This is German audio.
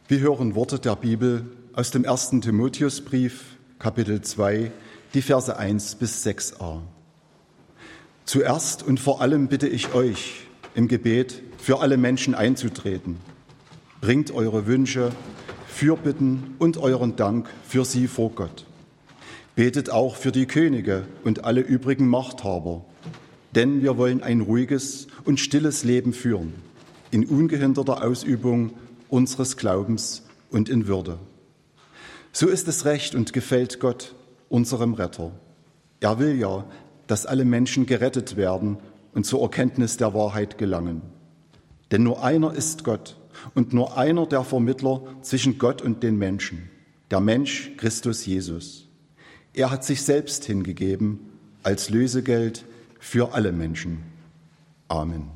Wir hören Worte der Bibel aus dem 1. Timotheusbrief, Kapitel 2, die Verse 1 bis 6a. Zuerst und vor allem bitte ich euch, im Gebet für alle Menschen einzutreten. Bringt eure Wünsche, Fürbitten und euren Dank für sie vor Gott. Betet auch für die Könige und alle übrigen Machthaber, denn wir wollen ein ruhiges und stilles Leben führen, in ungehinderter Ausübung unseres Glaubens und in Würde. So ist es recht und gefällt Gott, unserem Retter. Er will ja, dass alle Menschen gerettet werden und zur Erkenntnis der Wahrheit gelangen. Denn nur einer ist Gott und nur einer der Vermittler zwischen Gott und den Menschen, der Mensch Christus Jesus. Er hat sich selbst hingegeben als Lösegeld für alle Menschen. Amen.